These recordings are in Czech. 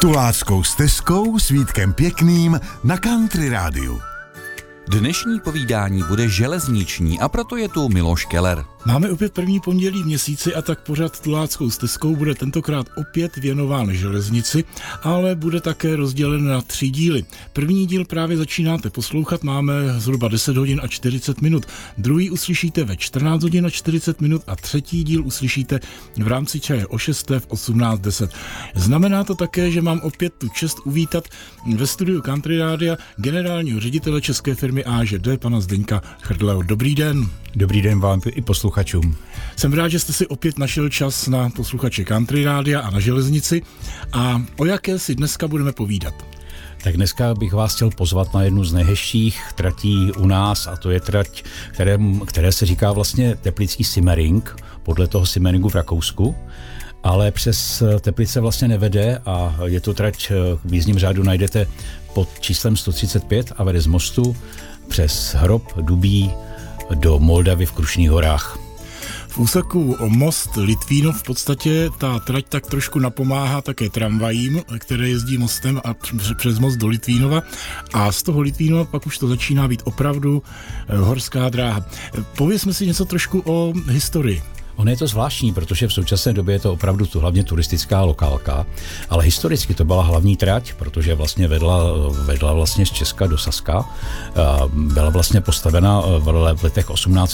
Tuláckou stezkou s Vítkem Pěkným na Country Rádiu. Dnešní povídání bude železniční a proto je tu Miloš Keller. Máme opět první pondělí v měsíci a tak pořad Tuláckou stezkou bude tentokrát opět věnován železnici, ale bude také rozdělen na 3 díly. První díl právě začínáte poslouchat, máme zhruba 10 hodin a 40 minut. Druhý uslyšíte ve 14 hodin a 40 minut a třetí díl uslyšíte v rámci čaje o 6 v 18:10. Znamená to také, že mám opět tu čest uvítat ve studiu Country Rádia generálního ředitele české firmy AŽD, pana Zdeňka Chrdleho. Dobrý den. Dobrý den vám i posluchačům. Jsem rád, že jste si opět našel čas na posluchače Country Rádia a na železnici. A o jaké si dneska budeme povídat? Tak dneska bych vás chtěl pozvat na jednu z nejhezčích tratí u nás, a to je trať, které se říká vlastně Teplický Simmering, podle toho Simmeringu v Rakousku. Ale přes Teplice vlastně nevede a je to trať, v jízdním řádu najdete pod číslem 135 a vede z Mostu přes Hrob, Dubí do Moldavy v Krušných horách. V úseku Most Litvínov v podstatě ta trať tak trošku napomáhá také tramvajím, které jezdí mostem a přes most do Litvínova, a z toho Litvínova pak už to začíná být opravdu horská dráha. Povězme si něco trošku o historii. Ono je to zvláštní, protože v současné době je to opravdu hlavně turistická lokálka, ale historicky to byla hlavní trať, protože vlastně vedla vlastně z Česka do Saska. Byla vlastně postavena v letech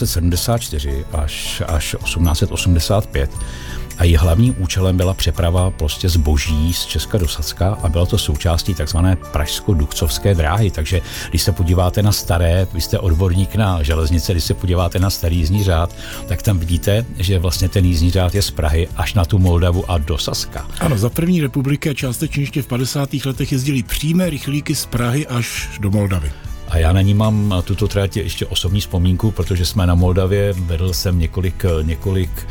1874 až 1885. A její hlavním účelem byla přeprava prostě zboží z Česka do Saska a byla to součástí takzvané pražsko-duchcovské dráhy. Takže když se podíváte na staré, vy jste odborník na železnice, když se podíváte na starý jízdní řád, tak tam vidíte, že vlastně ten jízdní řád je z Prahy až na tu Moldavu a do Saska. Ano, za první republiky a částečně ještě v 50. letech jezdili přímé rychlíky z Prahy až do Moldavy. A já na ní mám tuto trať ještě osobní vzpomínku, protože jsme na Moldavě, vedl jsem několik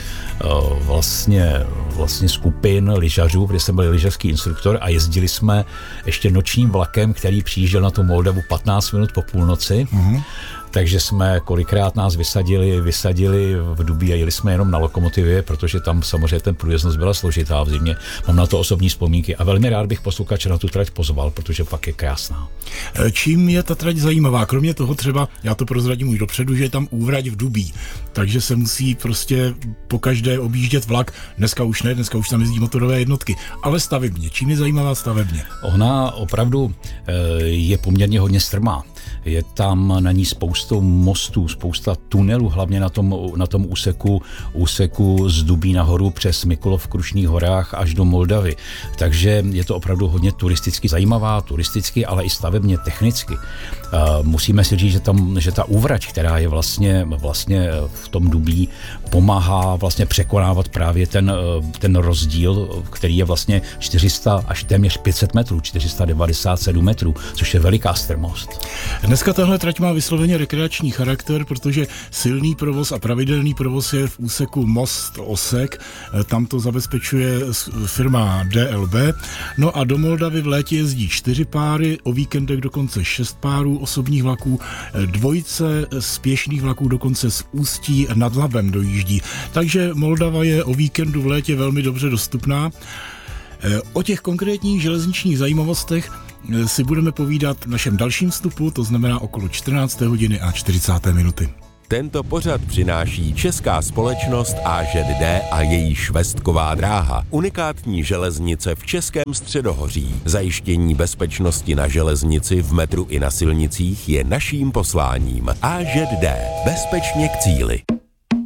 vlastně skupin lyžařů, kde jsem byl lyžařský instruktor a jezdili jsme ještě nočním vlakem, který přijížděl na tu Moldavu 15 minut po půlnoci. Mm-hmm. Takže jsme kolikrát nás vysadili v Dubí a jeli jsme jenom na lokomotivě, protože tam samozřejmě ten průjezdnost byla složitá v zimě. Mám na to osobní vzpomínky a velmi rád bych posluchače na tu trať pozval, protože fakt je krásná. Čím je ta trať zajímavá? Kromě toho třeba, já to prozradím už dopředu, že je tam úvrať v Dubí, takže se musí prostě pokaždé objíždět vlak. Dneska už tam jezdí motorové jednotky, ale stavebně. Čím je zajímavá stavebně? Ona opravdu je poměrně hodně strmá. Je tam na ní spoustu mostů, spousta tunelů, hlavně na tom úseku z Dubí nahoru přes Mikulov v Krušných horách až do Moldavy. Takže je to opravdu hodně turisticky zajímavá, ale i stavebně technicky. Musíme si říct, že ta úvrať, která je vlastně v tom Dubí, pomáhá vlastně překonávat právě ten rozdíl, který je vlastně 400 až téměř 500 metrů, 497 metrů, což je veliká strmost. Dneska tahle trať má vysloveně rekreační charakter, protože silný provoz a pravidelný provoz je v úseku Most-Osek, tam to zabezpečuje firma DLB. No a do Moldavy v létě jezdí 4 páry, o víkendech dokonce 6 párů osobních vlaků, 2 spěšných vlaků dokonce z Ústí nad Labem dojíždí. Takže Moldava je o víkendu v létě velmi dobře dostupná. O těch konkrétních železničních zajímavostech si budeme povídat v našem dalším vstupu, to znamená okolo 14. hodiny a 40. minuty. Tento pořad přináší česká společnost AŽD a její švestková dráha. Unikátní železnice v Českém středohoří. Zajištění bezpečnosti na železnici, v metru i na silnicích je naším posláním. AŽD. Bezpečně k cíli.